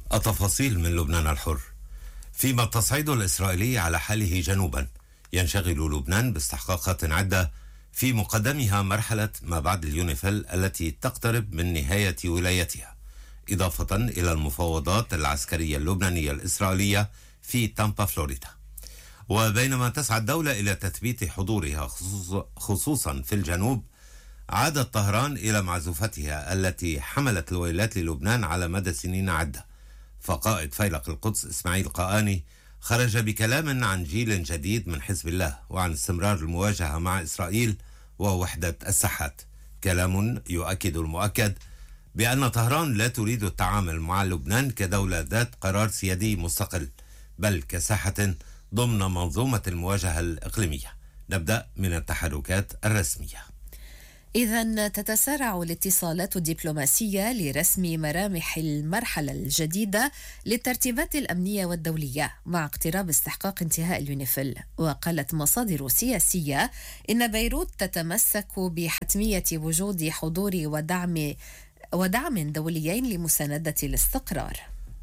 التفاصيل من لبنان الحر. فيما التصعيد الإسرائيلي على حاله جنوبا، ينشغل لبنان باستحقاقات عدة في مقدمها مرحلة ما بعد اليونيفيل التي تقترب من نهاية ولايتها، إضافة إلى المفاوضات العسكرية اللبنانية الإسرائيلية في تامبا فلوريدا. وبينما تسعى الدولة إلى تثبيت حضورها خصوصا في الجنوب، عادت طهران إلى معزوفتها التي حملت الويلات للبنان على مدى سنين عدة. فقائد فيلق القدس إسماعيل قآني خرج بكلام عن جيل جديد من حزب الله وعن استمرار المواجهة مع إسرائيل ووحدة الساحات. كلام يؤكد المؤكد بأن طهران لا تريد التعامل مع لبنان كدولة ذات قرار سيادي مستقل، بل كساحة ضمن منظومة المواجهة الإقليمية. نبدأ من التحركات الرسمية. إذن تتسارع الاتصالات الدبلوماسية لرسم ملامح المرحلة الجديدة للترتيبات الأمنية والدولية مع اقتراب استحقاق انتهاء اليونيفيل. وقالت مصادر سياسية إن بيروت تتمسك بحتمية وجود حضور ودعم دوليين لمساندة الاستقرار.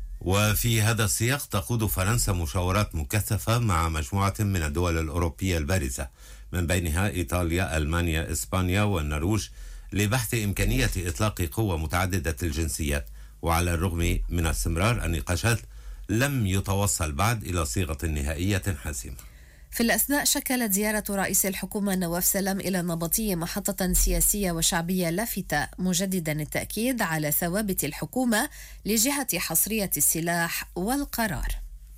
وفي هذا السياق تقود فرنسا مشاورات مكثفة مع مجموعة من الدول الأوروبية البارزة، من بينها إيطاليا، ألمانيا، إسبانيا والنرويج، لبحث إمكانية إطلاق قوة متعددة الجنسيات. وعلى الرغم من استمرار النقاشات، لم يتوصل بعد إلى صيغة نهائية حاسمة. في الأثناء شكلت زيارة رئيس الحكومة نواف سلام إلى النبطية محطة سياسية وشعبية لافتة، مجددا التأكيد على ثوابت الحكومة لجهة حصرية السلاح والقرار.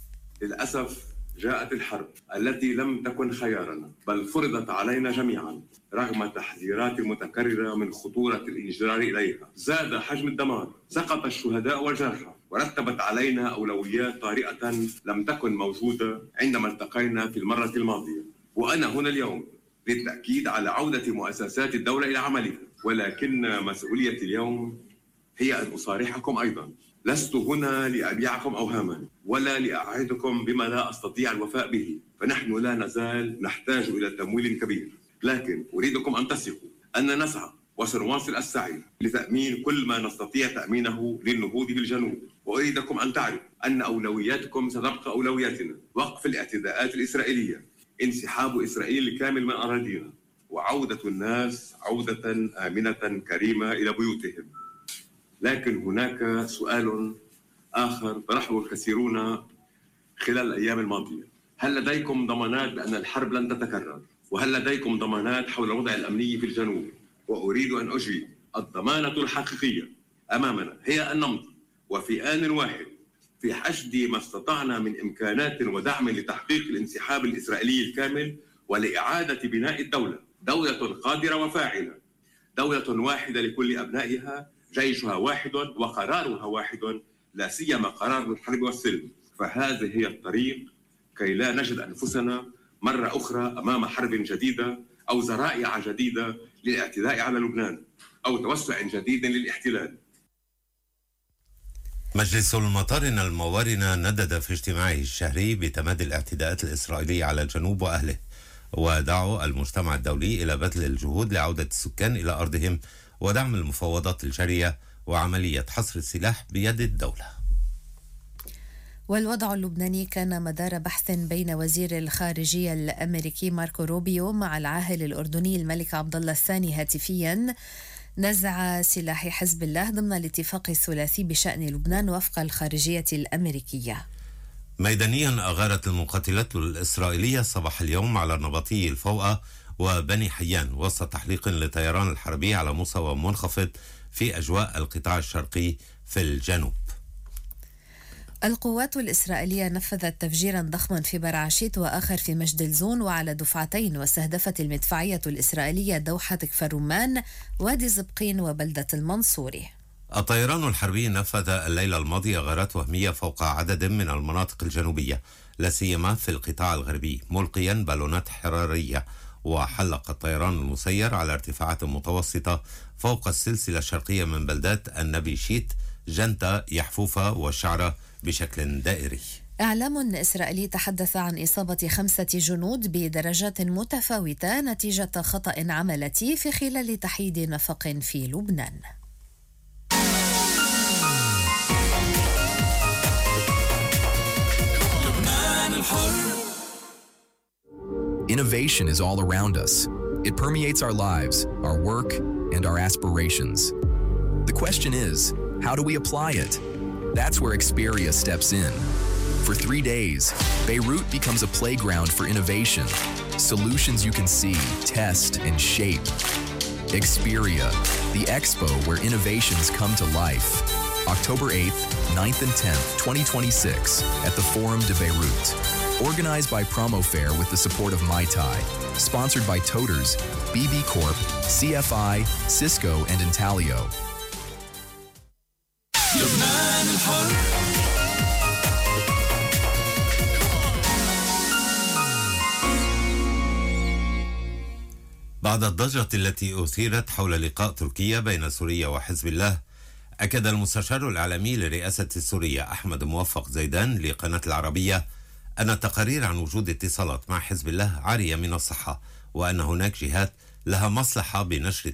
للأسف جاءت الحرب التي لم تكن خيارنا، بل فرضت علينا جميعا رغم تحذيرات متكررة من خطورة الانجرار إليها. زاد حجم الدمار، سقط الشهداء والجرحى، ورتبت علينا أولويات طارئة لم تكن موجودة عندما التقينا في المرة الماضية. وأنا هنا اليوم للتأكيد على عودة مؤسسات الدولة إلى عملها، ولكن مسؤوليتي اليوم هي أن أصارحكم أيضا. لست هنا لأبيعكم أوهاما ولا لأعهدكم بما لا أستطيع الوفاء به، فنحن لا نزال نحتاج إلى تمويل كبير، لكن أريدكم أن تثقوا أن نسعى وسنواصل السعي لتأمين كل ما نستطيع تأمينه للنهوض بالجنوب. وأريدكم أن تعرفوا أن أولوياتكم ستبقى أولوياتنا: وقف الاعتداءات الإسرائيلية، انسحاب إسرائيل الكامل من أراضينا، وعودة الناس عودة آمنة كريمة إلى بيوتهم. لكن هناك سؤال آخر طرحه الكثيرون خلال الأيام الماضية: هل لديكم ضمانات بأن الحرب لن تتكرر؟ وهل لديكم ضمانات حول الوضع الأمني في الجنوب؟ وأريد أن أجيب: الضمانة الحقيقية أمامنا هي أن نمضي وفي آن واحد في حشد ما استطعنا من إمكانات ودعم لتحقيق الانسحاب الإسرائيلي الكامل ولإعادة بناء الدولة، دولة قادرة وفاعلة، دولة واحدة لكل أبنائها، جيشها واحد وقرارها واحد، لا سيما قرار الحرب والسلم. فهذه هي الطريق كي لا نجد أنفسنا مرة أخرى أمام حرب جديدة أو ذرائع جديدة للاعتداء على لبنان أو توسع جديد للاحتلال. مجلس المطارنة الموارنة ندد في اجتماعه الشهري بتمادي الاعتداءات الإسرائيلية على الجنوب وأهله، ودعوا المجتمع الدولي إلى بذل الجهود لعودة السكان إلى أرضهم ودعم المفاوضات الجارية وعملية حصر السلاح بيد الدولة. والوضع اللبناني كان مدار بحث بين وزير الخارجية الأمريكي ماركو روبيو مع العاهل الأردني الملك عبد الله الثاني هاتفيا نزع سلاح حزب الله ضمن الاتفاق الثلاثي بشأن لبنان وفق الخارجية الأمريكية. ميدانيا أغارت المقاتلات الإسرائيلية صباح اليوم على نبطي الفوقة وبني حيان وسط تحليق للطيران الحربي على مستوى منخفض في أجواء القطاع الشرقي في الجنوب. القوات الإسرائيلية نفذت تفجيرا ضخما في برعشيت وآخر في مجدلزون وعلى دفعتين، واستهدفت المدفعية الإسرائيلية دوحة كفر رمان، وادي زبقين وبلدة المنصوري. الطيران الحربي نفذ الليلة الماضية غارات وهمية فوق عدد من المناطق الجنوبية، لا سيما في القطاع الغربي، ملقيا بالونات حرارية. وحلق الطيران المسير على ارتفاعات متوسطة فوق السلسلة الشرقية من بلدات النبي شيت، جنتا، يحفوفة والشعرة بشكل دائري. إعلام إسرائيلي تحدث عن إصابة 5 جنود بدرجات متفاوتة نتيجة خطأ عملتي في خلال تحييد نفق في لبنان. Innovation is all around us. It permeates our lives, our work, and our aspirations. The question is, how do we apply it? That's where Experia steps in. For 3 days, Beirut becomes a playground for innovation. Solutions you can see, test, and shape. Experia, the expo where innovations come to life. October 8th, 9th and 10th, 2026 at the Forum de Beirut. Organized by Promofair with the support of Mai Tai. Sponsored by Toters, BB Corp, CFI, Cisco, and Intalio. بعد الضجة التي أثيرت حول لقاء تركيا بين سوريا وحزب الله، أكد المستشار الإعلامي لرئاسة سوريا أحمد موفق زيدان لقناة العربية أن التقارير عن وجود اتصالات مع حزب الله عارية من الصحة، وأن هناك جهات لها مصلحة بنشر